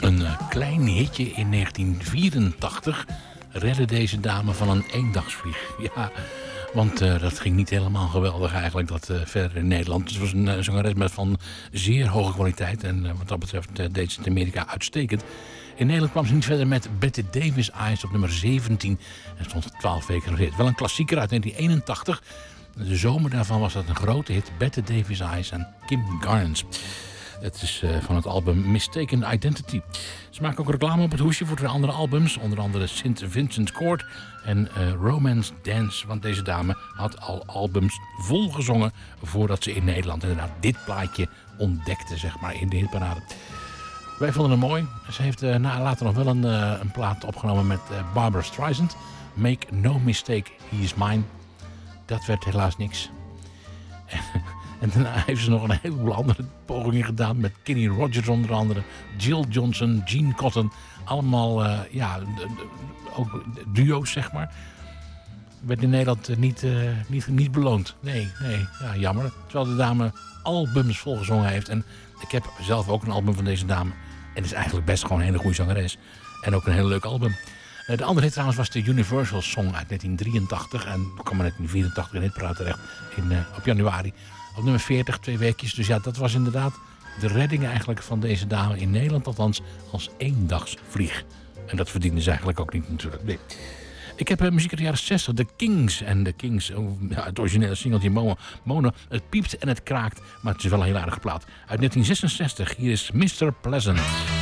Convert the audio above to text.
Een klein hitje in 1984 redde deze dame van een eendagsvlieg. Ja, want dat ging niet helemaal geweldig eigenlijk, dat verder in Nederland. Het was een zangeres met van zeer hoge kwaliteit. En wat dat betreft deed ze het in Amerika uitstekend. In Nederland kwam ze niet verder met Bette Davis Eyes op nummer 17. En stond 12 weken nog. Wel een klassieker uit 1981. De zomer daarvan was dat een grote hit. Bette Davis Eyes en Kim Carnes. Het is van het album Mistaken Identity. Ze maken ook reclame op het hoesje voor 2 andere albums. Onder andere St. Vincent's Court en Romance Dance. Want deze dame had al albums volgezongen voordat ze in Nederland inderdaad dit plaatje ontdekte, zeg maar, in de hitparade. Wij vonden het mooi. Ze heeft later nog wel een plaat opgenomen met Barbra Streisand. Make no mistake, he is mine. Dat werd helaas niks. En daarna heeft ze nog een heleboel andere pogingen gedaan. Met Kenny Rogers onder andere. Jill Johnson, Gene Cotton. Allemaal ook duo's, zeg maar. Werd in Nederland niet beloond. Nee, ja, jammer. Terwijl de dame albums volgezongen heeft. En ik heb zelf ook een album van deze dame. En het is eigenlijk best gewoon een hele goede zangeres. En ook een heel leuk album. De andere hit trouwens was de Universal Song uit 1983. En kwam in 1984 in hitparade terecht op januari. Op nummer 40, 2 weekjes. Dus ja, dat was inderdaad de redding eigenlijk van deze dame in Nederland. Althans als eendagsvlieg. En dat verdienen ze eigenlijk ook niet natuurlijk. Nee. Ik heb muziek uit de jaren 60. The Kings. En The Kings, het originele singeltje Mono. Het piept en het kraakt. Maar het is wel een heel aardige plaat. Uit 1966. Hier is Mr. Pleasant.